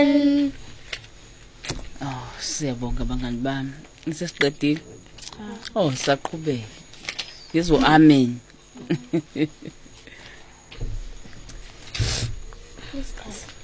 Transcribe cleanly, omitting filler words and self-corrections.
Oh, siyabonga bangani bami. Nisesiqedile? Oh, saqhubeka. Yezo amen. Please,